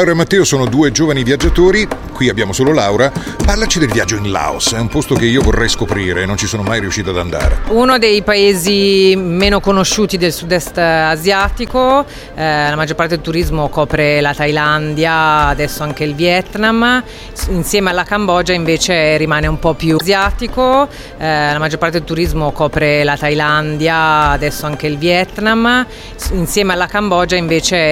Laura e Matteo sono due giovani viaggiatori, qui abbiamo solo Laura. Parlaci del viaggio in Laos, è un posto che io vorrei scoprire, non ci sono mai riuscito ad andare. Uno dei paesi meno conosciuti del sud-est asiatico, la maggior parte del turismo copre la Thailandia, adesso anche il Vietnam, insieme alla Cambogia invece rimane un po' più asiatico, la maggior parte del turismo copre la Thailandia, adesso anche il Vietnam, insieme alla Cambogia invece